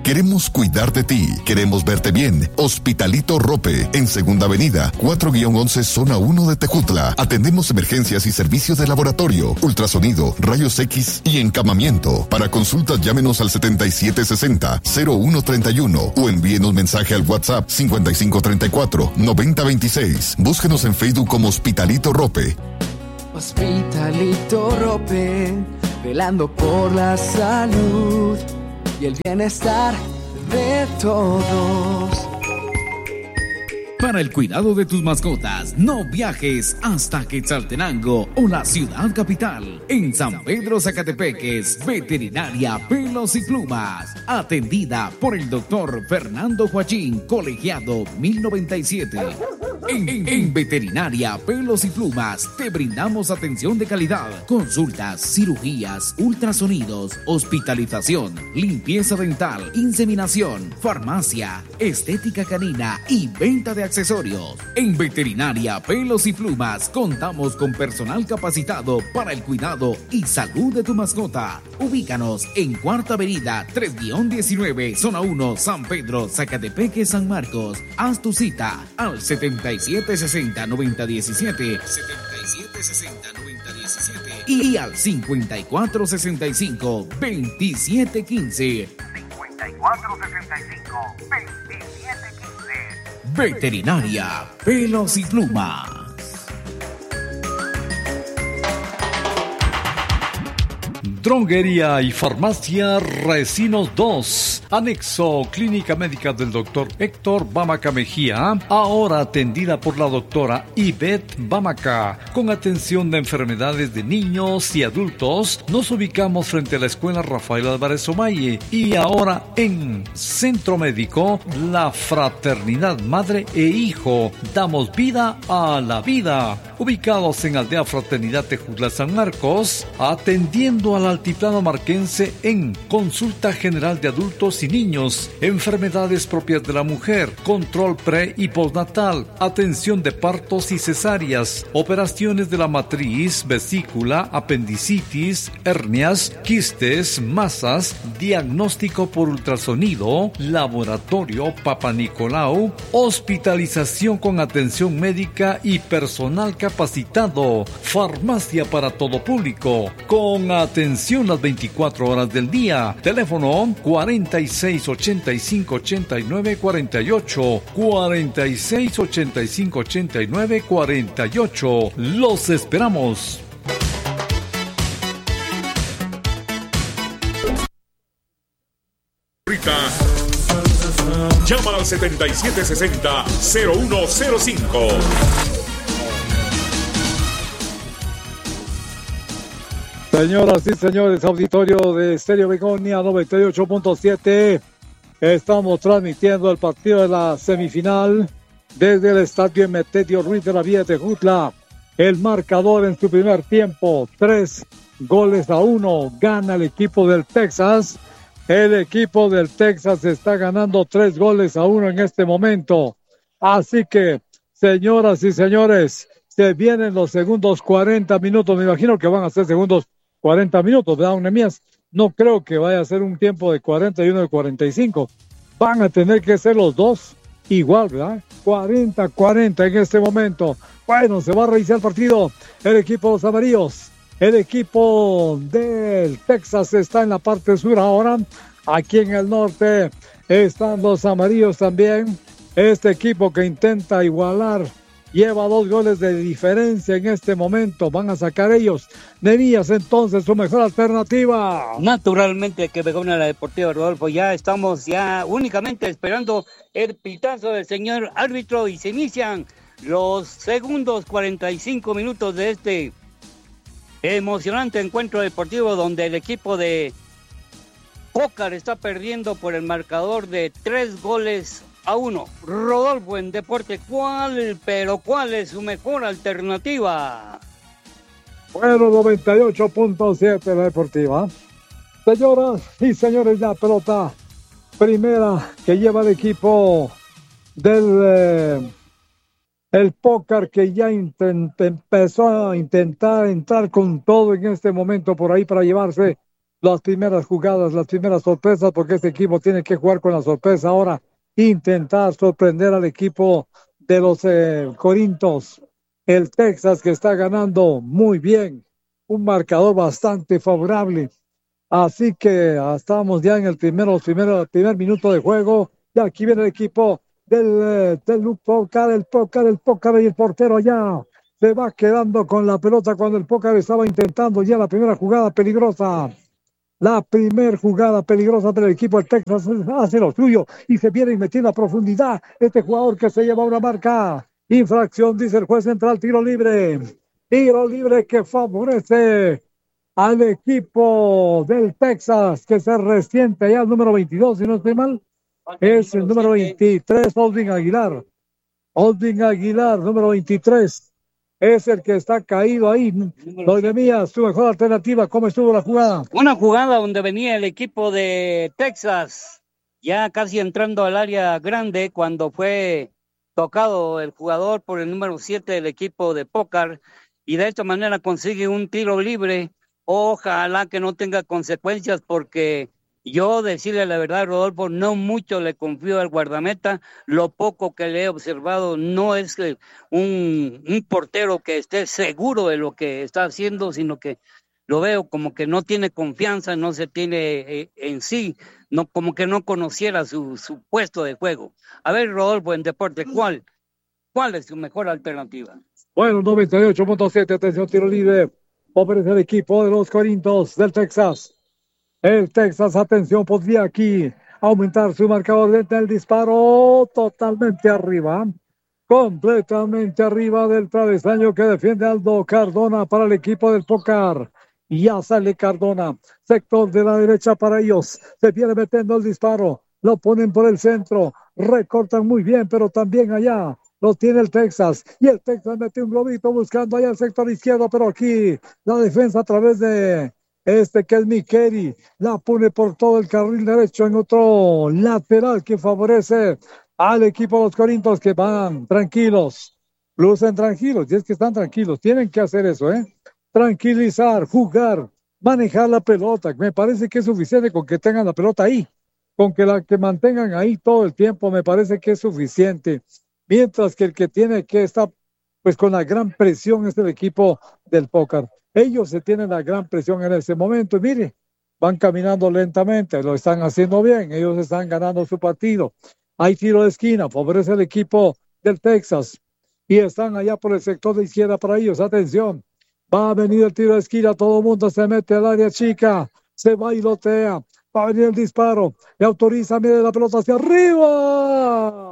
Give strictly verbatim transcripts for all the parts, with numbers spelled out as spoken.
Queremos cuidar de ti. Queremos verte bien. Hospitalito Rope, en Segunda Avenida, cuatro once, Zona uno de Tejutla. Atendemos emergencias y servicios de laboratorio, ultrasonido, rayos X y encamamiento. Para consultas, llámenos al setenta y siete sesenta, cero uno treinta y uno o envíenos mensaje al WhatsApp cincuenta y cinco treinta y cuatro, noventa veintiséis. Búsquenos en Facebook como Hospitalito Rope. Hospitalito Rope, velando por la salud y el bienestar de todos. Para el cuidado de tus mascotas, no viajes hasta Quetzaltenango o la ciudad capital. En San Pedro Zacatepeques, Veterinaria Pelos y Plumas. Atendida por el doctor Fernando Joachín, colegiado mil noventa y siete. En, en, en Veterinaria Pelos y Plumas te brindamos atención de calidad, consultas, cirugías, ultrasonidos, hospitalización, limpieza dental, inseminación, farmacia, estética canina y venta de accesorios. En Veterinaria Pelos y Plumas contamos con personal capacitado para el cuidado y salud de tu mascota. Ubícanos en Cuarta Avenida tres diecinueve, Zona uno, San Pedro, Zacatepeque, San Marcos. Haz tu cita al setenta y siete sesenta, noventa diecisiete, setenta y siete sesenta, noventa diecisiete y al cincuenta y cuatro sesenta y cinco, veintisiete quince. cincuenta y cuatro sesenta y cinco, veintisiete quince. Veterinaria Pelos y Plumas. Droguería y farmacia Resinos dos. Anexo Clínica Médica del doctor Héctor Bamaca Mejía. Ahora atendida por la doctora Ivette Bamaca. Con atención de enfermedades de niños y adultos. Nos ubicamos frente a la escuela Rafael Álvarez Omaye. Y ahora en Centro Médico, la Fraternidad Madre e Hijo. Damos vida a la vida. Ubicados en Aldea Fraternidad Tejutla San Marcos. Atendiendo al altiplano marquense en consulta general de adultos y niños, enfermedades propias de la mujer, control pre y postnatal, atención de partos y cesáreas, operaciones de la matriz, vesícula, apendicitis, hernias, quistes, masas, diagnóstico por ultrasonido, laboratorio Papa Nicolau, hospitalización con atención médica y personal capacitado, farmacia para todo público, con atención las veinticuatro horas del día. Teléfono cuarenta y seis ochenta y cinco ochenta y nueve cuarenta y ocho, cuarenta y seis ochenta y cinco ochenta y nueve cuarenta y ocho. Los esperamos. Llama al setenta y siete sesenta, cero uno cero cinco. Señoras y señores, auditorio de Stereo Begonia noventa y ocho punto siete. Estamos transmitiendo el partido de la semifinal desde el estadio Emeterio Ruiz de la Villa de Tejutla. El marcador en su primer tiempo, tres goles a uno, gana el equipo del Texas. El equipo del Texas está ganando tres goles a uno en este momento. Así que, señoras y señores, se vienen los segundos cuarenta minutos. Me imagino que van a ser segundos cuarenta minutos, ¿verdad, Nemías? No creo que vaya a ser un tiempo de cuarenta y uno de cuarenta y cinco. Van a tener que ser los dos igual, ¿verdad? cuarenta cuarenta en este momento. Bueno, se va a realizar el partido. El equipo de los amarillos. El equipo del Texas está en la parte sur ahora. Aquí en el norte están los amarillos también. Este equipo que intenta igualar. Lleva dos goles de diferencia en este momento. Van a sacar ellos. Nemías, entonces, su mejor alternativa. Naturalmente que Begonia la Deportiva, Rodolfo. Ya estamos ya únicamente esperando el pitazo del señor árbitro y se inician los segundos cuarenta y cinco minutos de este emocionante encuentro deportivo donde el equipo de Pócar está perdiendo por el marcador de tres goles a uno. Rodolfo, en deporte, ¿cuál, pero cuál es su mejor alternativa? Bueno, noventa y ocho punto siete la Deportiva. Señoras y señores, la pelota primera que lleva el equipo del eh, el Pócar, que ya intent, empezó a intentar entrar con todo en este momento por ahí para llevarse las primeras jugadas, las primeras sorpresas, porque este equipo tiene que jugar con la sorpresa ahora, intentar sorprender al equipo de los eh, Corintios. El Texas que está ganando muy bien, un marcador bastante favorable. Así que estamos ya en el primero, primero, primer minuto de juego. Y aquí viene el equipo del, del Pócar, el Pócar, el Pócar y el portero allá. Se va quedando con la pelota cuando el Pócar estaba intentando ya la primera jugada peligrosa. La primera jugada peligrosa del equipo del Texas hace lo suyo y se viene metiendo a profundidad este jugador que se lleva una marca. Infracción, dice el juez central, tiro libre. Tiro libre que favorece al equipo del Texas, que se resiente ya el número veintidós, si no estoy mal. Es el número veintitrés, Aldvin Aguilar. Aldvin Aguilar, número veintitrés. Es el que está caído ahí. Lo de Mía, su mejor alternativa. ¿Cómo estuvo la jugada? Una jugada donde venía el equipo de Texas, ya casi entrando al área grande, cuando fue tocado el jugador por el número siete del equipo de Pócar, y de esta manera consigue un tiro libre. Ojalá que no tenga consecuencias, porque yo, decirle la verdad, Rodolfo, no mucho le confío al guardameta. Lo poco que le he observado no es un, un portero que esté seguro de lo que está haciendo, sino que lo veo como que no tiene confianza, no se tiene eh, en sí, no, como que no conociera su, su puesto de juego. A ver, Rodolfo, en deporte, ¿cuál, cuál es su mejor alternativa? Bueno, noventa y ocho punto siete, atención, tiro libre. Favorece el equipo de los Corintios del Texas. El Texas, atención, podría aquí aumentar su marcador dentro del disparo totalmente arriba. Completamente arriba del travesaño que defiende Aldo Cardona para el equipo del Pócar. Ya sale Cardona, sector de la derecha para ellos. Se viene metiendo el disparo. Lo ponen por el centro. Recortan muy bien, pero también allá lo tiene el Texas. Y el Texas mete un globito buscando allá el sector izquierdo, pero aquí la defensa a través de este que es Mikeri. La pone por todo el carril derecho en otro lateral que favorece al equipo de los Corintios, que van tranquilos. Lucen tranquilos, y es que están tranquilos. Tienen que hacer eso, ¿eh? Tranquilizar, jugar, manejar la pelota. Me parece que es suficiente con que tengan la pelota ahí. Con que la que mantengan ahí todo el tiempo, me parece que es suficiente. Mientras que el que tiene que estar pues con la gran presión es el equipo del Pócar. Ellos se tienen la gran presión en ese momento y mire, van caminando lentamente, lo están haciendo bien, ellos están ganando su partido. Hay tiro de esquina, favorece el equipo del Texas y están allá por el sector de izquierda para ellos. Atención, va a venir el tiro de esquina, todo el mundo se mete al área chica, se bailotea, va a venir el disparo, le autoriza, mire la pelota hacia arriba.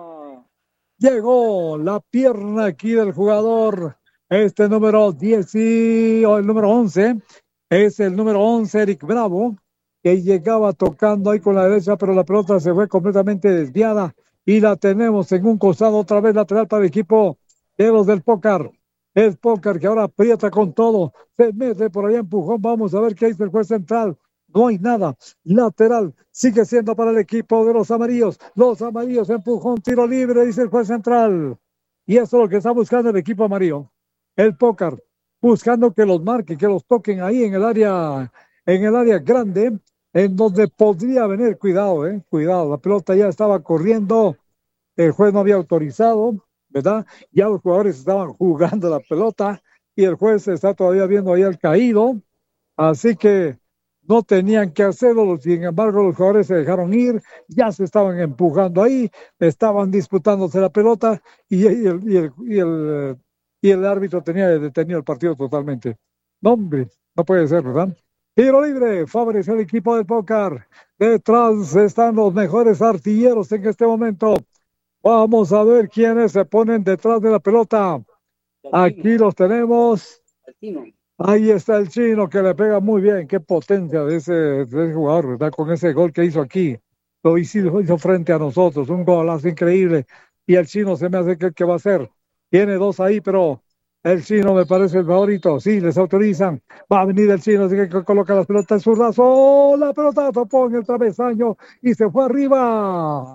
Llegó la pierna aquí del jugador, este número diez y, o el número once, es el número once, Eric Bravo, que llegaba tocando ahí con la derecha, pero la pelota se fue completamente desviada y la tenemos en un costado otra vez lateral para el equipo de los del Pócar. El Pócar que ahora aprieta con todo, se mete por allá, empujón, vamos a ver qué dice el juez central. No hay nada, lateral, sigue siendo para el equipo de los amarillos, los amarillos, empujón, tiro libre, dice el juez central, y eso es lo que está buscando el equipo amarillo, el Pócar, buscando que los marque, que los toquen ahí en el área, en el área grande, en donde podría venir, cuidado, eh, cuidado, la pelota ya estaba corriendo, el juez no había autorizado, ¿verdad? Ya los jugadores estaban jugando la pelota, y el juez está todavía viendo ahí al caído, así que no tenían que hacerlo, sin embargo los jugadores se dejaron ir, ya se estaban empujando ahí, estaban disputándose la pelota y, y, el, y, el, y, el, y el árbitro tenía detenido el partido totalmente. No, hombre, no puede ser, ¿verdad? Tiro libre, favorece el equipo del Pócar. Detrás están los mejores artilleros en este momento. Vamos a ver quiénes se ponen detrás de la pelota. Aquí los tenemos. Ahí está el chino que le pega muy bien. Qué potencia de ese, de ese jugador, ¿verdad? Con ese gol que hizo aquí. Lo hizo, hizo frente a nosotros. Un golazo increíble. Y el chino se me hace que, que va a ser. Tiene dos ahí, pero el chino me parece el favorito. Sí, les autorizan. Va a venir el chino, así que coloca las pelotas en su brazo. ¡Oh! La pelota topó en el travesaño y se fue arriba.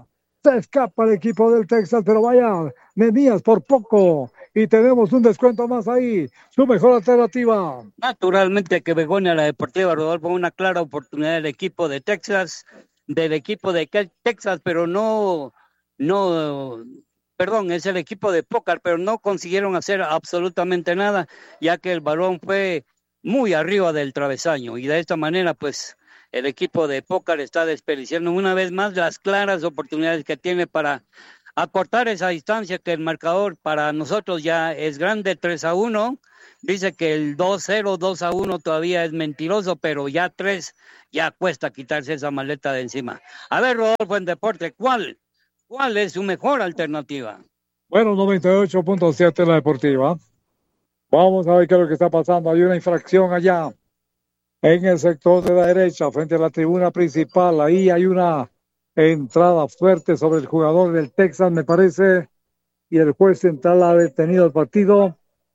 Se escapa el equipo del Texas, pero vaya, Nemías por poco. Y tenemos un descuento más ahí. Su mejor alternativa. Naturalmente que Begonia, la Deportiva Rodolfo, una clara oportunidad del equipo de Texas, del equipo de Texas, pero no, no, perdón, es el equipo de póker, pero no consiguieron hacer absolutamente nada, ya que el balón fue muy arriba del travesaño. Y de esta manera, pues, el equipo de póker está desperdiciando una vez más las claras oportunidades que tiene para acortar esa distancia, que el marcador para nosotros ya es grande, tres a uno. Dice que el dos cero, dos a uno todavía es mentiroso, pero ya tres, ya cuesta quitarse esa maleta de encima. A ver, Rodolfo, en deporte, ¿cuál, cuál es su mejor alternativa? Bueno, noventa y ocho punto siete la Deportiva. Vamos a ver qué es lo que está pasando. Hay una infracción allá en el sector de la derecha, frente a la tribuna principal. Ahí hay una entrada fuerte sobre el jugador del Texas, me parece, y el juez central ha detenido el partido.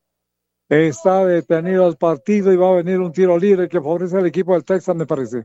Está detenido el partido y va a venir un tiro libre que favorece al equipo del Texas, me parece.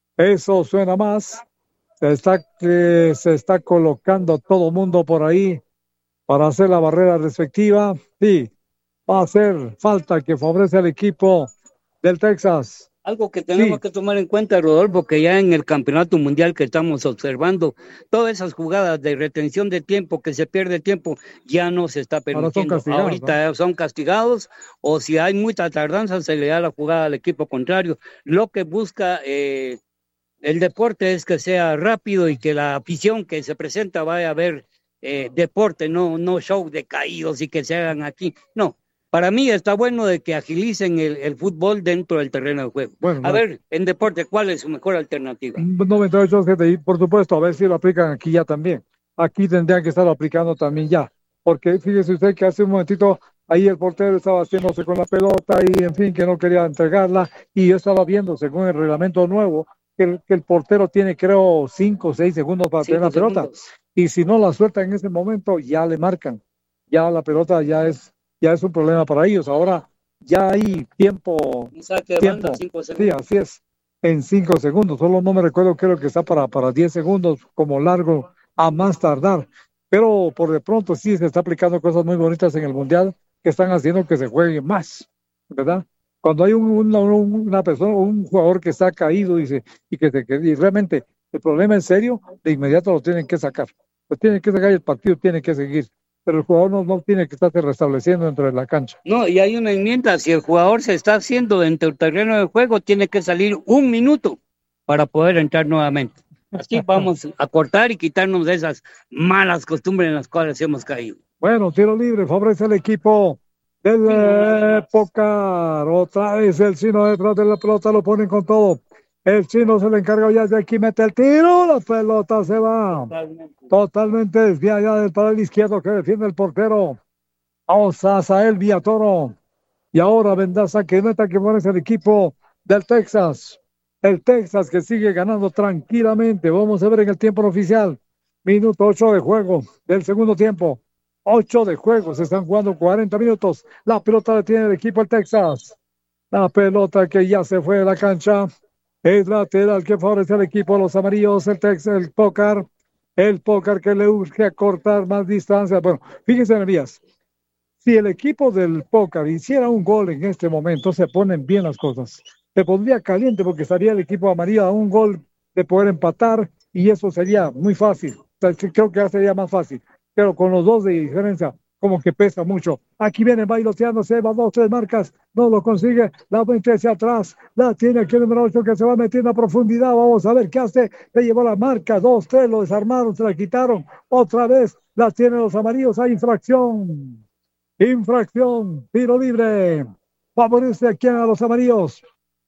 Eso suena más. Se está, eh, se está colocando todo mundo por ahí para hacer la barrera respectiva. Sí, va a hacer falta que favorece al equipo del Texas. Algo que tenemos sí. que tomar en cuenta, Rodolfo, que ya en el campeonato mundial que estamos observando, todas esas jugadas de retención de tiempo, que se pierde tiempo, ya no se está permitiendo. Son Ahorita ¿no? son castigados, o si hay mucha tardanza, se le da la jugada al equipo contrario. Lo que busca eh, el deporte es que sea rápido y que la afición que se presenta vaya a ver eh, deporte, no, no show de caídos y que se hagan aquí. No. Para mí está bueno de que agilicen el, el fútbol dentro del terreno de juego. Bueno, a no. ver, en deporte, ¿cuál es su mejor alternativa? noventa y ocho, por supuesto, a ver si lo aplican aquí ya también. Aquí tendrían que estarlo aplicando también ya. Porque fíjese usted que hace un momentito ahí el portero estaba haciéndose con la pelota y en fin, que no quería entregarla. Y yo estaba viendo, según el reglamento nuevo, que el, que el portero tiene, creo, cinco o seis segundos para tener la pelota. Y si no la suelta en ese momento, ya le marcan. Ya la pelota ya es... ya es un problema para ellos. Ahora ya hay tiempo. tiempo. Sí, así es. En cinco segundos. Solo no me recuerdo qué es lo que está para, para diez segundos como largo a más tardar. Pero por de pronto sí se está aplicando cosas muy bonitas en el Mundial que están haciendo que se juegue más, ¿verdad? Cuando hay un, una, una persona, un jugador que está caído y, se, y que se, y realmente el problema es serio, de inmediato lo tienen que sacar. Lo tienen que sacar y el partido tiene que seguir. Pero el jugador no, no tiene que estarse restableciendo dentro de la cancha. No, y hay una enmienda, si el jugador se está haciendo dentro del terreno de juego, tiene que salir un minuto para poder entrar nuevamente. Así vamos a cortar y quitarnos de esas malas costumbres en las cuales hemos caído. Bueno, tiro libre, favorece el equipo del eh, Pócar. Otra vez el Chino detrás de la pelota, lo ponen con todo. El Chino se le encarga ya de aquí, mete el tiro, la pelota se va. Totalmente, Totalmente desviada del paral izquierdo que defiende el portero. Vamos a Asael Villatoro. Y ahora vendrá saque meta que pone el equipo del Texas. El Texas que sigue ganando tranquilamente. Vamos a ver en el tiempo oficial. Minuto ocho de juego del segundo tiempo. ocho de juego. Se están jugando cuarenta minutos. La pelota la tiene el equipo del Texas. La pelota que ya se fue de la cancha. Es lateral que favorece al equipo de los amarillos, el Texas, el Pócar, el Pócar que le urge a cortar más distancia. Bueno, fíjense, Elías, si el equipo del Pócar hiciera un gol en este momento, se ponen bien las cosas. Se pondría caliente porque estaría el equipo amarillo a un gol de poder empatar y eso sería muy fácil. O sea, creo que ya sería más fácil, pero con los dos de diferencia, como que pesa mucho. Aquí viene bailoteándose, va dos, tres marcas, no lo consigue, la mete hacia atrás, la tiene aquí el número ocho que se va metiendo a profundidad, vamos a ver qué hace, le llevó la marca, dos, tres, lo desarmaron, se la quitaron, otra vez, la tienen los amarillos, hay infracción, infracción, tiro libre, favorece aquí a los amarillos,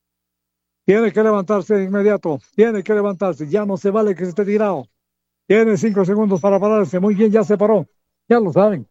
tiene que levantarse de inmediato, tiene que levantarse, ya no se vale que se esté tirado, tiene cinco segundos para pararse, muy bien, ya se paró, ya lo saben.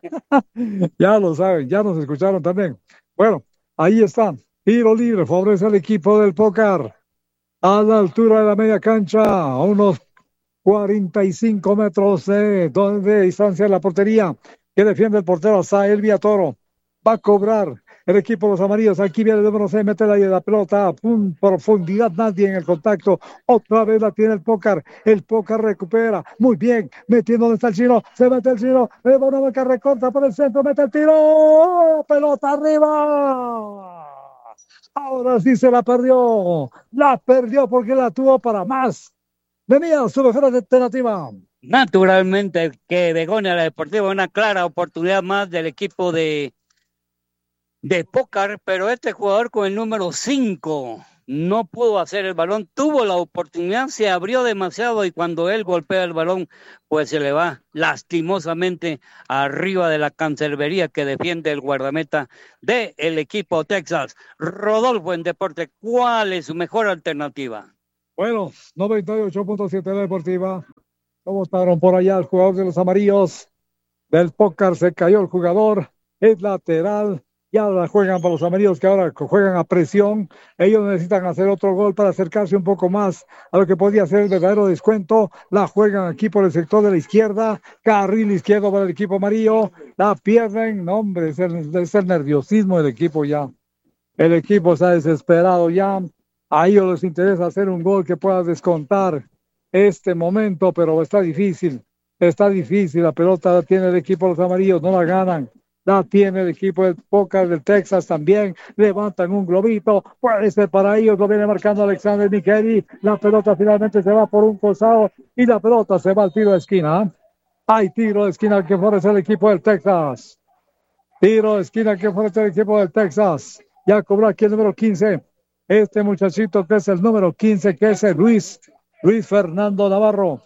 Ya lo saben, ya nos escucharon también. Bueno, ahí está. Tiro libre, favorece al equipo del Pócar. A la altura de la media cancha, a unos cuarenta y cinco metros de, de distancia de la portería, que defiende el portero Asael Villatoro. Va a cobrar el equipo de los amarillos. Aquí viene el número seis, mete la, la pelota a profundidad, nadie en el contacto. Otra vez la tiene el Pócar. El Pócar recupera. Muy bien, metiendo donde está el chino. Se mete el chino. Le va una marca recorta por el centro. Mete el tiro. Pelota arriba. Ahora sí se la perdió. La perdió porque la tuvo para más. Venía su mejor alternativa. Naturalmente que Begonia la Deportiva, una clara oportunidad más del equipo de, de Pócar, pero este jugador con el número cinco no pudo hacer el balón, tuvo la oportunidad, se abrió demasiado y cuando él golpea el balón, pues se le va lastimosamente arriba de la cancerbería que defiende el guardameta del equipo Texas. Rodolfo en Deporte, ¿cuál es su mejor alternativa? Bueno, noventa y ocho punto siete la Deportiva. ¿Cómo estaban por allá el jugador de los amarillos? Del Pócar se cayó el jugador. Es lateral. Ya la juegan para los amarillos que ahora juegan a presión. Ellos necesitan hacer otro gol para acercarse un poco más a lo que podría ser el verdadero descuento. La juegan aquí por el sector de la izquierda. Carril izquierdo para el equipo amarillo. La pierden. No, hombre, es el, es el nerviosismo del equipo ya. El equipo está desesperado ya. A ellos les interesa hacer un gol que pueda descontar este momento, pero está difícil, está difícil, la pelota la tiene el equipo de los amarillos, no la ganan, la tiene el equipo del Pócar del Texas también, levantan un globito, puede ser para ellos, lo viene marcando Alexander Micheli, la pelota finalmente se va por un costado y la pelota se va al tiro de esquina. Hay tiro de esquina que favorece el equipo del Texas, tiro de esquina que favorece el equipo del Texas, ya cobró aquí el número quince, este muchachito que es el número quince, que es el Luis Luis Fernando Navarro.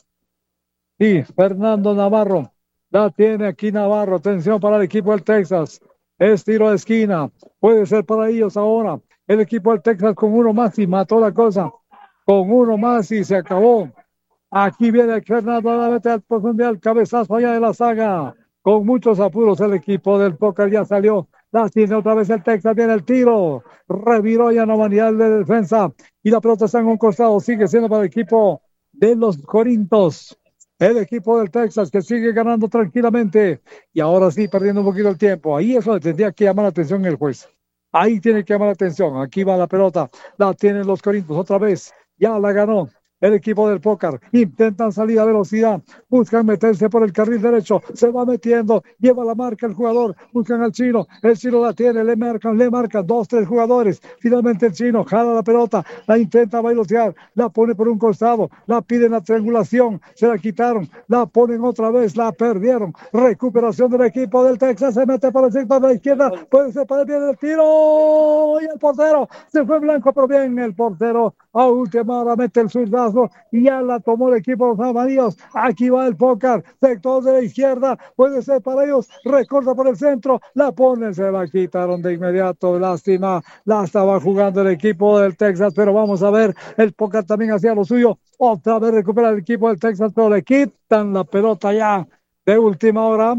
Sí, Fernando Navarro. La tiene aquí Navarro. Atención para el equipo del Texas. Es tiro de esquina. Puede ser para ellos ahora. El equipo del Texas con uno más y mató la cosa. Con uno más y se acabó. Aquí viene Fernando a la meta al profundidad, el cabezazo allá de la saga. Con muchos apuros el equipo del Pócar ya salió. La tiene otra vez el Texas, viene el tiro. Reviró ya la humanidad de defensa. Y la pelota está en un costado. Sigue siendo para el equipo de los Corintos. El equipo del Texas que sigue ganando tranquilamente. Y ahora sí, perdiendo un poquito el tiempo. Ahí eso le tendría que llamar la atención el juez. Ahí tiene que llamar la atención. Aquí va la pelota. La tienen los Corintos otra vez. Ya la ganó el equipo del Pócar. Intentan salir a velocidad. Buscan meterse por el carril derecho. Se va metiendo. Lleva la marca el jugador. Buscan al chino. El chino la tiene. Le marcan, le marcan. Dos, tres jugadores. Finalmente el chino jala la pelota. La intenta bailotear. La pone por un costado. La piden la triangulación. Se la quitaron. La ponen otra vez. La perdieron. Recuperación del equipo del Texas. Se mete para el sector de la izquierda. Puede ser para el bien del tiro. Y el portero. Se fue blanco, pero bien el portero. A última hora mete el zurdazo. Y ya la tomó el equipo de los amarillos. Aquí va el Pócar, sector de la izquierda, puede ser para ellos, recorta por el centro, la ponen, se la quitaron de inmediato, lástima, la estaba jugando el equipo del Texas, pero vamos a ver, el Pócar también hacía lo suyo, otra vez recupera el equipo del Texas, pero le quitan la pelota ya de última hora.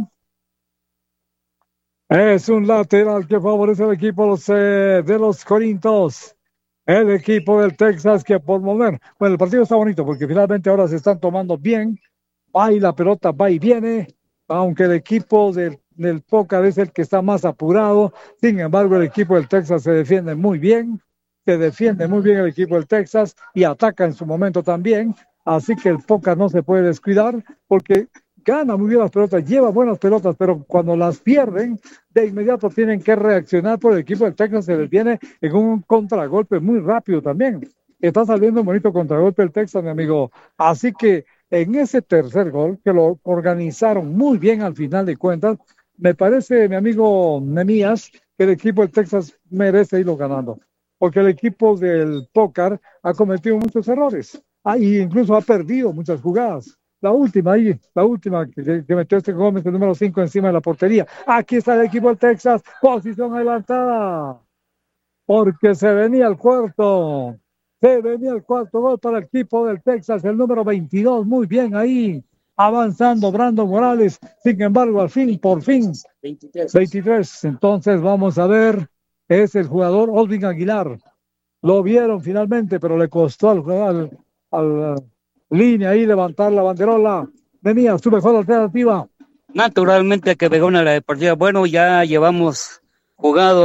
Es un lateral que favorece al equipo de los, eh, de los Corintos. El equipo del Texas que por mover, bueno, el partido está bonito porque finalmente ahora se están tomando bien, va y la pelota va y viene, aunque el equipo del, del Pócar es el que está más apurado, sin embargo el equipo del Texas se defiende muy bien, se defiende muy bien el equipo del Texas y ataca en su momento también, así que el Pócar no se puede descuidar porque gana muy bien las pelotas, lleva buenas pelotas, pero cuando las pierden, de inmediato tienen que reaccionar por el equipo del Texas, se les viene en un contragolpe muy rápido también. Está saliendo un bonito contragolpe el Texas, mi amigo. Así que en ese tercer gol, que lo organizaron muy bien al final de cuentas, me parece, mi amigo Nemías, que el equipo del Texas merece irlo ganando, porque el equipo del Pócar ha cometido muchos errores, ah, y incluso ha perdido muchas jugadas. La última ahí, la última que, que metió este Gómez, el número cinco encima de la portería. Aquí está el equipo del Texas, posición adelantada, porque se venía el cuarto, se venía el cuarto gol para el equipo del Texas, el número veintidós, muy bien ahí, avanzando Brandon Morales, sin embargo, al fin, por fin, veintitrés. veintitrés, entonces vamos a ver, es el jugador Olvin Aguilar, lo vieron finalmente, pero le costó al jugador, al, al línea ahí, levantar la banderola. Venía su mejor alternativa. Naturalmente que Begonia la Deportiva. Bueno, ya llevamos jugados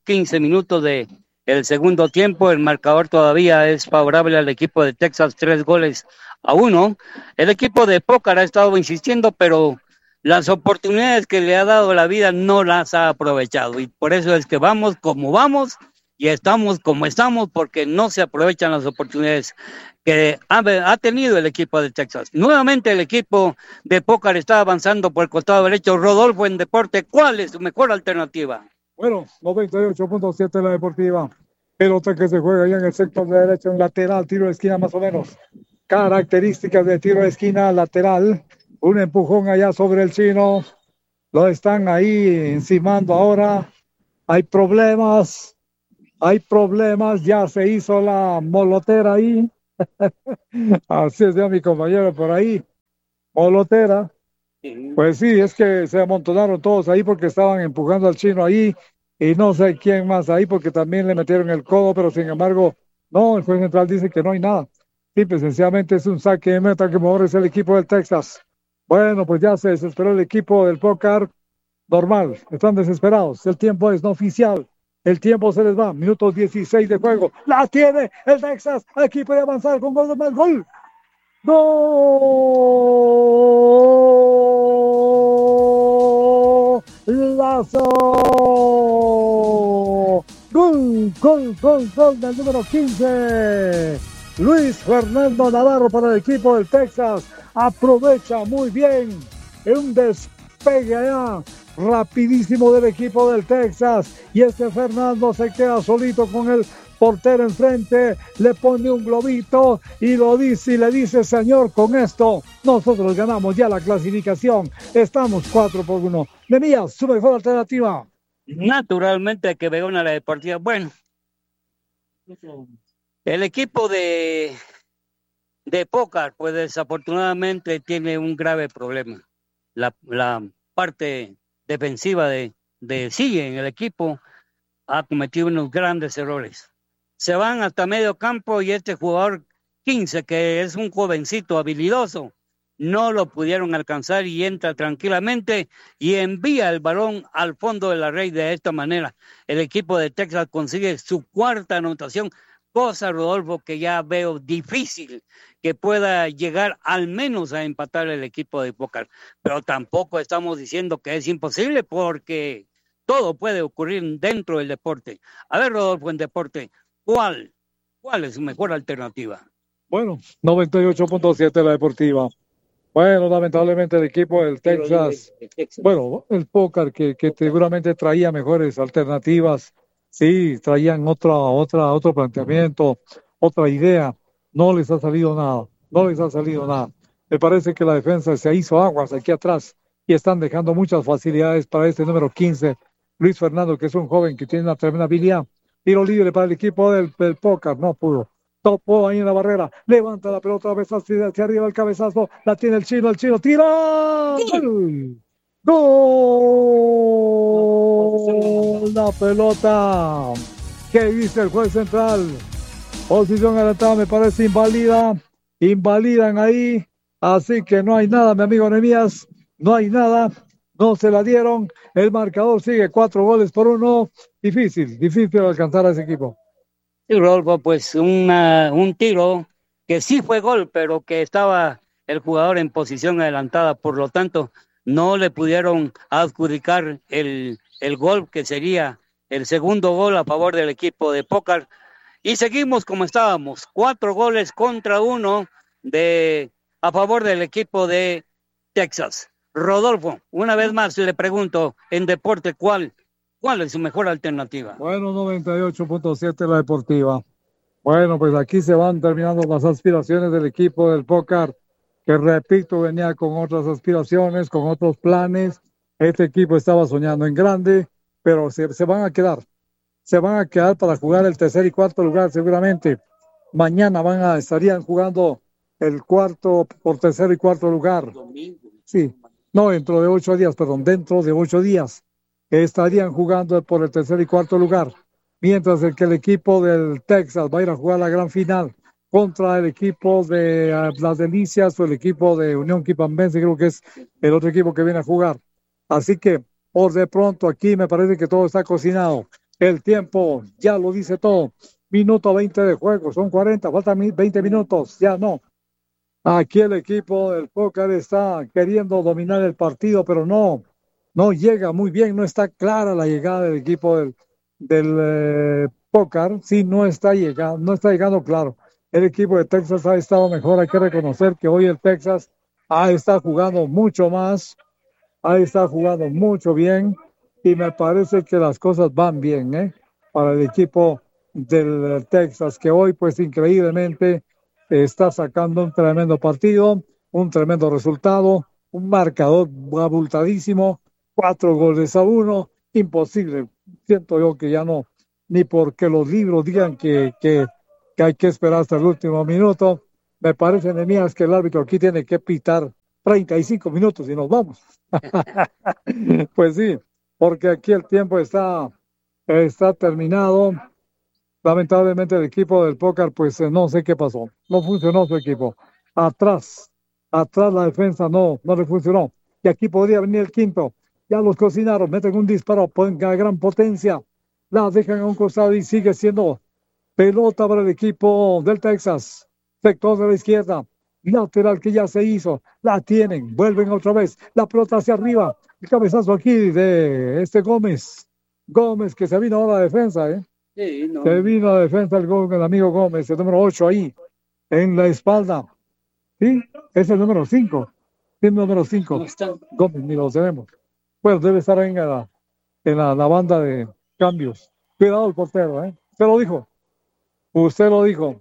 quince minutos de el segundo tiempo. El marcador todavía es favorable al equipo de Texas, tres goles a uno. El equipo de Pócar ha estado insistiendo, pero las oportunidades que le ha dado la vida no las ha aprovechado. Y por eso es que vamos como vamos y estamos como estamos, porque no se aprovechan las oportunidades que ha, ha tenido el equipo de Texas. Nuevamente el equipo de Pócar está avanzando por el costado derecho. Rodolfo en deporte, ¿cuál es su mejor alternativa? Bueno, noventa y ocho punto siete la deportiva. Pelota que se juega allá en el sector de derecho, en lateral, tiro de esquina más o menos. Características de tiro de esquina, lateral. Un empujón allá sobre el chino. Lo están ahí encimando ahora. Hay problemas. Hay problemas. Ya se hizo la molotera ahí. Así es ya mi compañero por ahí. Molotera. Pues sí, es que se amontonaron todos ahí porque estaban empujando al chino ahí. Y no sé quién más ahí porque también le metieron el codo, pero sin embargo, no, el juez central dice que no hay nada. Simple, sencillamente es un saque de meta que mejor es el equipo del Texas. Bueno, pues ya se desesperó el equipo del Pócar. Normal, están desesperados. El tiempo es no oficial. El tiempo se les va. Minutos dieciséis de juego. La tiene el Texas. Aquí puede avanzar con gol de más gol. ¡Gol! ¡Lazo! ¡Gol! ¡Gol! ¡Gol! ¡Gol del número quince! Luis Fernando Navarro para el equipo del Texas. Aprovecha muy bien un despegue allá rapidísimo del equipo del Texas. Y este Fernando se queda solito con el portero enfrente, le pone un globito y lo dice y le dice: señor, con esto nosotros ganamos ya la clasificación. Estamos cuatro por uno. Nemías, su mejor alternativa. Naturalmente que Begoña la Deportiva. Bueno, el equipo de de Pócar, pues desafortunadamente tiene un grave problema. La, la parte defensiva de, de Sigue en el equipo ha cometido unos grandes errores. Se van hasta medio campo y este jugador quince, que es un jovencito habilidoso, no lo pudieron alcanzar y entra tranquilamente y envía el balón al fondo de la red. De esta manera el equipo de Texas consigue su cuarta anotación, cosa, Rodolfo, que ya veo difícil que pueda llegar al menos a empatar el equipo de Pócar, pero tampoco estamos diciendo que es imposible, porque todo puede ocurrir dentro del deporte. A ver, Rodolfo, en deporte, ¿cuál, cuál es su mejor alternativa? Bueno, noventa y ocho punto siete la deportiva. Bueno, lamentablemente el equipo del Texas, bueno, el Pócar que, que seguramente traía mejores alternativas, sí, traían otra, otra, otro planteamiento, otra idea, no les ha salido nada, no les ha salido nada. Me parece que la defensa se hizo aguas aquí atrás y están dejando muchas facilidades para este número quince, Luis Fernando, que es un joven que tiene una tremenda habilidad. Tiro libre para el equipo del, del Pócar, no pudo. Topó ahí en la barrera, levanta la pelota otra vez hacia, hacia arriba el cabezazo, la tiene el chino, el chino, tira. ¡Gol! ¡Gol! La pelota. ¿Qué dice el juez central? Posición adelantada, me parece inválida. Invalidan ahí, así que no hay nada, mi amigo Nemías, no hay nada. No se la dieron, el marcador sigue cuatro goles por uno. Difícil, difícil alcanzar a ese equipo. Sí, Rodolfo, pues una, un tiro que sí fue gol, pero que estaba el jugador en posición adelantada, por lo tanto no le pudieron adjudicar el, el gol, que sería el segundo gol a favor del equipo de Pócar. Y seguimos como estábamos, cuatro goles contra uno de, a favor del equipo de Texas. Rodolfo, una vez más le pregunto, en deporte, ¿cuál, cuál es su mejor alternativa? Bueno, noventa y ocho punto siete la deportiva. Bueno, pues aquí se van terminando las aspiraciones del equipo del Pócar, que repito, venía con otras aspiraciones, con otros planes. Este equipo estaba soñando en grande, pero se, se van a quedar. Se van a quedar para jugar el tercer y cuarto lugar seguramente. Mañana van a, estarían jugando el cuarto por tercer y cuarto lugar. Sí. No, dentro de ocho días, perdón, dentro de ocho días estarían jugando por el tercer y cuarto lugar, mientras el que el equipo del Texas va a ir a jugar la gran final contra el equipo de uh, Las Delicias o el equipo de Unión Quipambense, creo que es el otro equipo que viene a jugar. Así que, por de pronto, aquí me parece que todo está cocinado. El tiempo ya lo dice todo. Minuto veinte de juego, son cuarenta, faltan veinte minutos, ya no. Aquí el equipo del Pócar está queriendo dominar el partido, pero no, no llega muy bien, no está clara la llegada del equipo del, del eh, Pócar, sí, no está llegando, no está llegando claro. El equipo de Texas ha estado mejor, hay que reconocer que hoy el Texas ha estado jugando mucho más, ha estado jugando mucho bien, y me parece que las cosas van bien, ¿eh? Para el equipo del Texas, que hoy pues increíblemente está sacando un tremendo partido, un tremendo resultado, un marcador abultadísimo, cuatro goles a uno, imposible. Siento yo que ya no, ni porque los libros digan que, que, que hay que esperar hasta el último minuto. Me parece, Nehemías, que el árbitro aquí tiene que pitar treinta y cinco minutos y nos vamos. Pues sí, porque aquí el tiempo está, está terminado. Lamentablemente el equipo del Pócar, pues eh, no sé qué pasó. No funcionó su equipo. Atrás, atrás la defensa no, no le funcionó. Y aquí podría venir el quinto. Ya los cocinaron, meten un disparo a gran potencia. La dejan a un costado y sigue siendo pelota para el equipo del Texas. Sector de la izquierda. Lateral que ya se hizo. La tienen, vuelven otra vez. La pelota hacia arriba. El cabezazo aquí de este Gómez. Gómez que se vino a la defensa, ¿eh? Sí, no. Se vino a la defensa el, el amigo Gómez, el número ocho ahí, en la espalda. ¿Sí? Es el número cinco. Sí, el número cinco. No Gómez, ni lo tenemos. Bueno, debe estar ahí en la, en la, la banda de cambios. Cuidado el portero, ¿eh? Usted lo dijo. Usted lo dijo.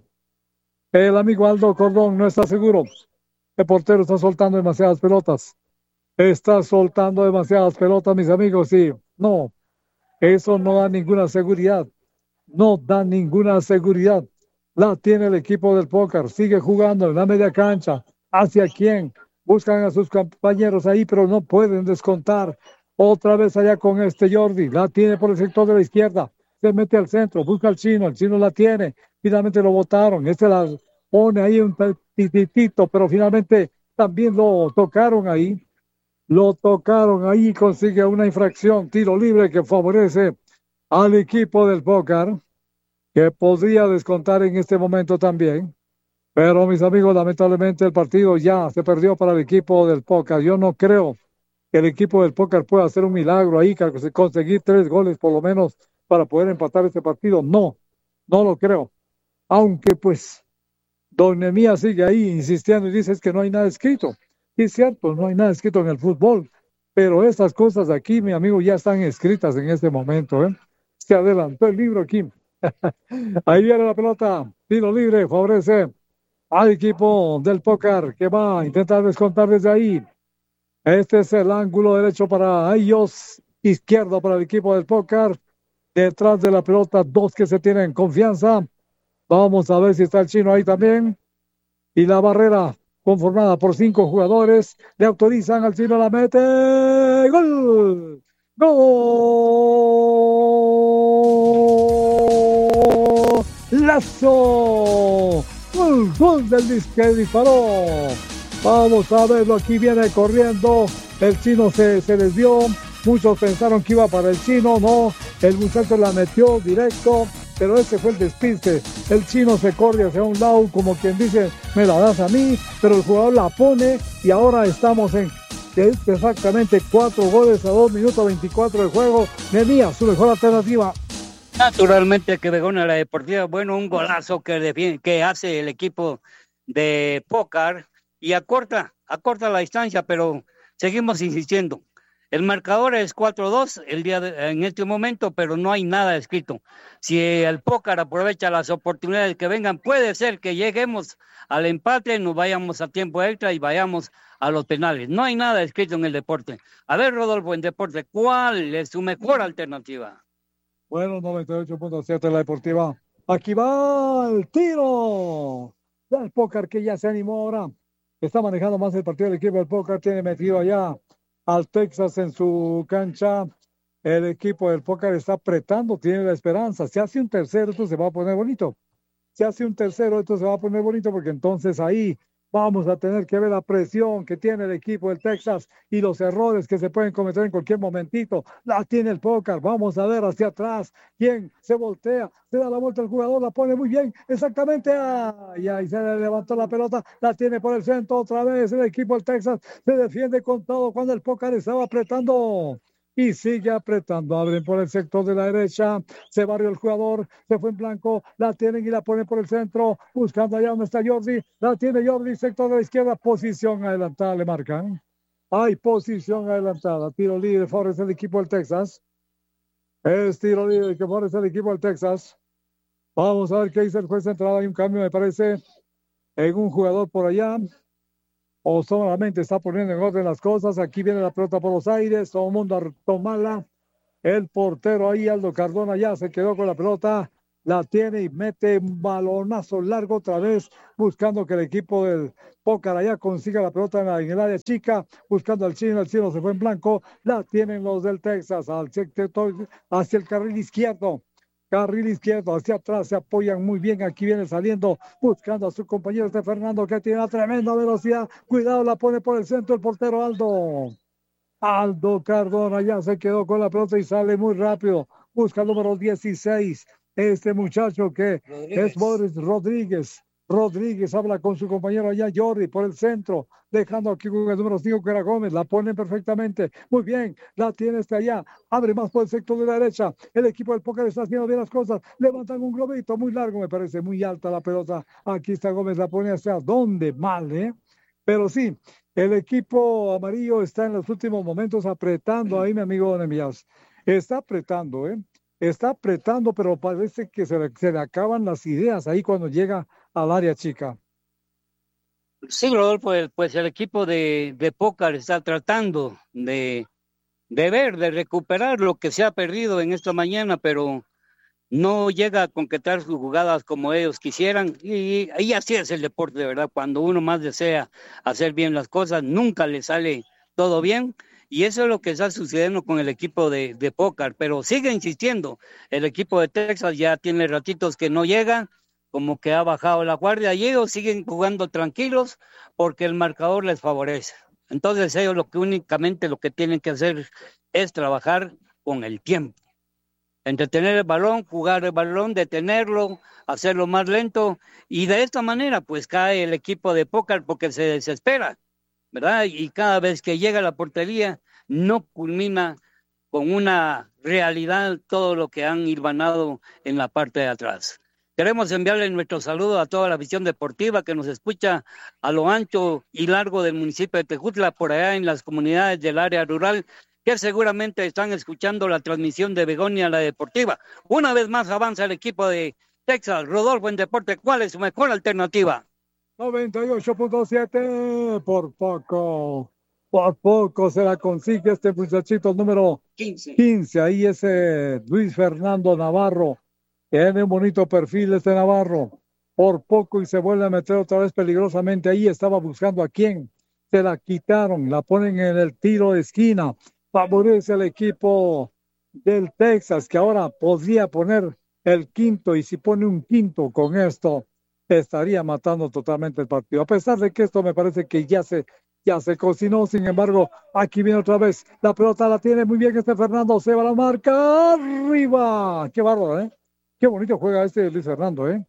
El amigo Aldo Cordón no está seguro. El portero está soltando demasiadas pelotas. Está soltando demasiadas pelotas, mis amigos. Sí, no. Eso no da ninguna seguridad. No da ninguna seguridad. La tiene el equipo del Pócar. Sigue jugando en la media cancha. ¿Hacia quién? Buscan a sus compañeros ahí, pero no pueden descontar. Otra vez allá con este Jordi. La tiene por el sector de la izquierda. Se mete al centro. Busca al chino. El chino la tiene. Finalmente lo botaron. Este la pone ahí un tititito, pero finalmente también lo tocaron ahí. Lo tocaron ahí y consigue una infracción. Tiro libre que favorece al equipo del Pócar, que podría descontar en este momento también. Pero, mis amigos, lamentablemente el partido ya se perdió para el equipo del Pócar. Yo no creo que el equipo del Pócar pueda hacer un milagro ahí, conseguir tres goles por lo menos para poder empatar este partido. No, no lo creo. Aunque, pues, don Nehemías sigue ahí insistiendo y dice que no hay nada escrito. Y es cierto, no hay nada escrito en el fútbol. Pero estas cosas aquí, mi amigo, ya están escritas en este momento, ¿eh? Se adelantó el libro aquí. Ahí viene la pelota. Tiro libre, favorece al equipo del Pócar, que va a intentar descontar desde ahí. Este es el ángulo derecho para ellos, izquierdo para el equipo del Pócar. Detrás de la pelota, dos que se tienen confianza. Vamos a ver si está el chino ahí también. Y la barrera conformada por cinco jugadores. Le autorizan al chino, la mete. ¡Gol! ¡Gol! ¡Lazo! ¡Gol! ¡Gol del disque disparó! Vamos a verlo, aquí viene corriendo. El chino se, se desvió. Muchos pensaron que iba para el chino. No, el muchacho la metió directo. Pero ese fue el despiste. El chino se corre hacia un lado, como quien dice, me la das a mí. Pero el jugador la pone y ahora estamos en exactamente cuatro goles a dos minutos veinticuatro de juego. Nehemías, su mejor alternativa. Naturalmente que Begona la Deportiva, bueno, un golazo que, defiende, que hace el equipo de Pócar y acorta, acorta la distancia, pero seguimos insistiendo. El marcador es cuatro dos el día de, en este momento, pero no hay nada escrito. Si el Pócar aprovecha las oportunidades que vengan, puede ser que lleguemos al empate, nos vayamos a tiempo extra y vayamos a los penales. No hay nada escrito en el deporte. A ver, Rodolfo, en deporte, ¿cuál es su mejor alternativa? Bueno, noventa y ocho punto siete la Deportiva. Aquí va el tiro del Pócar, que ya se animó ahora. Está manejando más el partido del equipo del Pócar. Tiene metido allá al Texas en su cancha. El equipo del Pócar está apretando, tiene la esperanza. Si hace un tercero, esto se va a poner bonito. Si hace un tercero, esto se va a poner bonito, porque entonces ahí Vamos a tener que ver la presión que tiene el equipo del Texas y los errores que se pueden cometer en cualquier momentito. La tiene el Pócar. Vamos a ver hacia atrás. ¿Quién se voltea? Se da la vuelta al jugador, la pone muy bien. Exactamente. Ay, ay, se le levantó la pelota. La tiene por el centro otra vez. El equipo del Texas se defiende con todo cuando el Pócar estaba apretando. Y sigue apretando, abren por el sector de la derecha, se barrió el jugador, se fue en blanco, la tienen y la ponen por el centro, buscando allá donde está Jordi, la tiene Jordi, sector de la izquierda, posición adelantada, le marcan. Hay posición adelantada, tiro libre, favorece el equipo del Texas. Es tiro libre que favorece el equipo del Texas. Vamos a ver qué dice el juez central, hay un cambio, me parece, en un jugador por allá. O solamente está poniendo en orden las cosas. Aquí viene la pelota por los aires, todo el mundo a tomarla. El portero ahí, Aldo Cardona, ya se quedó con la pelota, la tiene y mete un balonazo largo otra vez, buscando que el equipo del Pócar allá consiga la pelota en, la, en el área chica, buscando al chino, el chino se fue en blanco, la tienen los del Texas, al sector, hacia el carril izquierdo. Carril izquierdo, hacia atrás, se apoyan muy bien. Aquí viene saliendo, buscando a su compañero este Fernando, que tiene una tremenda velocidad. Cuidado, la pone por el centro el portero Aldo. Aldo Cardona ya se quedó con la pelota y sale muy rápido. Busca el número dieciséis. Este muchacho que Rodríguez. es Boris Rodríguez. Rodríguez habla con su compañero allá, Jordi, por el centro, dejando aquí con el número cinco, que era Gómez, la ponen perfectamente, muy bien, la tiene este allá, abre más por el sector de la derecha, el equipo del Pócar está haciendo bien las cosas, levantan un globito muy largo, me parece, muy alta la pelota, aquí está Gómez, la pone hacia dónde, mal, ¿eh? Pero sí, el equipo amarillo está en los últimos momentos apretando ahí, mi amigo Nemías, está apretando, ¿eh? Está apretando, pero parece que se le, se le acaban las ideas ahí cuando llega al área chica. Sí, Rodolfo, pues el equipo de, de Pócar está tratando de, de ver, de recuperar lo que se ha perdido en esta mañana, pero no llega a concretar sus jugadas como ellos quisieran, y, y así es el deporte, de verdad, cuando uno más desea hacer bien las cosas, nunca le sale todo bien, y eso es lo que está sucediendo con el equipo de, de Pócar, pero sigue insistiendo, el equipo de Texas ya tiene ratitos que no llega, como que ha bajado la guardia, y ellos siguen jugando tranquilos porque el marcador les favorece. Entonces ellos lo que únicamente lo que tienen que hacer es trabajar con el tiempo. Entretener el balón, jugar el balón, detenerlo, hacerlo más lento, y de esta manera pues cae el equipo de Pócar porque se desespera, ¿verdad? Y cada vez que llega a la portería no culmina con una realidad todo lo que han hilvanado en la parte de atrás. Queremos enviarle nuestro saludo a toda la visión deportiva que nos escucha a lo ancho y largo del municipio de Tejutla, por allá en las comunidades del área rural, que seguramente están escuchando la transmisión de Begonia la Deportiva. Una vez más avanza el equipo de Texas. Rodolfo, en deporte, ¿cuál es su mejor alternativa? noventa y ocho punto siete, por poco, por poco se la consigue este muchachito número quince. quince, ahí ese Luis Fernando Navarro. Tiene un bonito perfil este Navarro. Por poco y se vuelve a meter otra vez peligrosamente. Ahí estaba buscando a quién. Se la quitaron. La ponen en el tiro de esquina. Favorece el equipo del Texas, que ahora podría poner el quinto. Y si pone un quinto con esto, estaría matando totalmente el partido. A pesar de que esto me parece que ya se, ya se cocinó. Sin embargo, aquí viene otra vez. La pelota la tiene muy bien este Fernando. Se va a la marca. Arriba. Qué bárbaro, ¿eh? Qué bonito juega este Luis Fernando, ¿eh?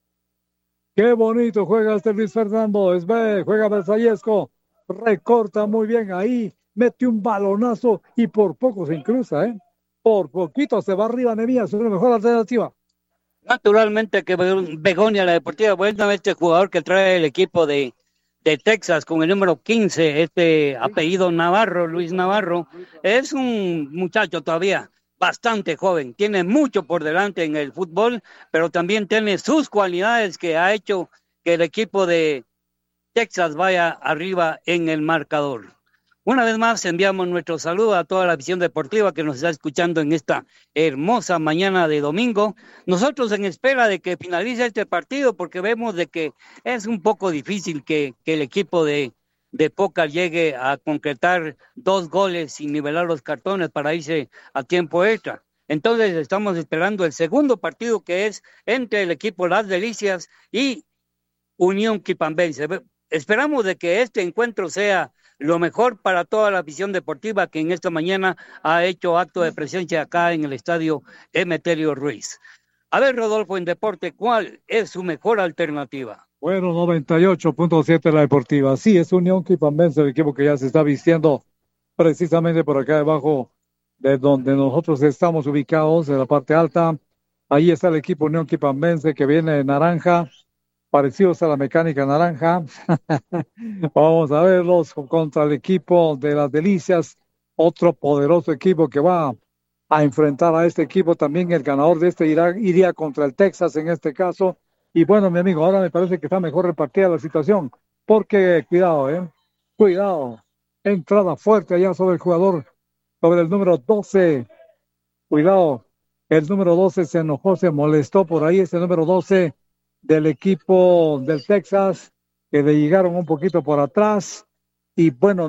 Qué bonito juega este Luis Fernando. Es B, juega Versallesco. Recorta muy bien ahí. Mete un balonazo y por poco se incruza, ¿eh? Por poquito se va arriba Nemías. Es la mejor alternativa. Naturalmente que Begonia la Deportiva, bueno, este jugador que trae el equipo de, de Texas con el número quince, este apellido Navarro, Luis Navarro, es un muchacho todavía bastante joven, tiene mucho por delante en el fútbol, pero también tiene sus cualidades que ha hecho que el equipo de Texas vaya arriba en el marcador. Una vez más enviamos nuestro saludo a toda la visión deportiva que nos está escuchando en esta hermosa mañana de domingo. Nosotros en espera de que finalice este partido, porque vemos de que es un poco difícil que, que el equipo de de Pócar llegue a concretar dos goles sin nivelar los cartones para irse a tiempo extra. Entonces estamos esperando el segundo partido, que es entre el equipo Las Delicias y Unión Quipambense. esperamos de que este encuentro sea lo mejor para toda la afición deportiva que en esta mañana ha hecho acto de presencia acá en el estadio Emeterio Ruiz. A ver, Rodolfo, en deporte, ¿cuál es su mejor alternativa? Bueno, noventa y ocho punto siete la deportiva. Sí, es Unión Quipambense, el equipo que ya se está vistiendo precisamente por acá debajo de donde nosotros estamos ubicados, en la parte alta. Ahí está el equipo Unión Quipambense que viene de naranja, parecidos a la mecánica naranja. Vamos a verlos contra el equipo de las Delicias, otro poderoso equipo que va a enfrentar a este equipo. También el ganador de este irá, iría contra el Texas en este caso. Y bueno, mi amigo, ahora me parece que está mejor repartida la situación, porque cuidado, eh, cuidado, entrada fuerte allá sobre el jugador, sobre el número doce, cuidado, el número doce se enojó, se molestó por ahí, ese número doce del equipo del Texas, que le llegaron un poquito por atrás, y bueno,